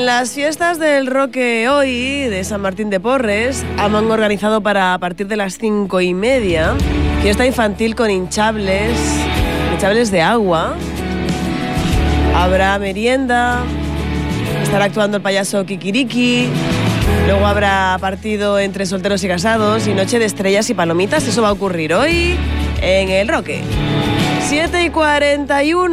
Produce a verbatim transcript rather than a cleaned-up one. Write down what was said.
las fiestas del Roque hoy, de San Martín de Porres, han organizado para a partir de las cinco y media fiesta infantil con hinchables, hinchables de agua. Habrá merienda, estará actuando el payaso Kikiriki, luego habrá partido entre solteros y casados y noche de estrellas y palomitas. Eso va a ocurrir hoy en el Roque. siete y cuarenta y uno.